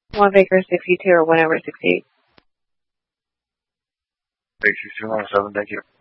1 Baker 62 or 1 over 68. Baker 217, thank you.